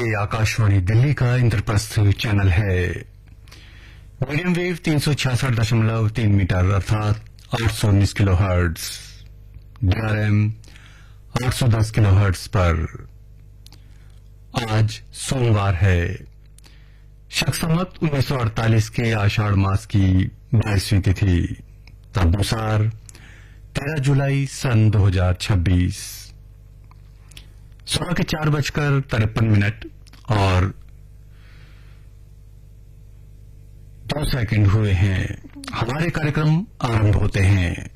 ये आकाशवाणी दिल्ली का इंद्रप्रस्थ चैनल है। मीडियम वेव 366.3 मीटर अर्थात 819 kilo hertz, DRM 810 kilo hertz पर। आज सोमवार है, शक संवत 1948 के आषाढ़ मास की 22वीं तिथि, तदनुसार 13 जुलाई सन 2026। सुबह के 4:53 और 2 सेकंड हुए हैं। हमारे कार्यक्रम आरंभ होते हैं।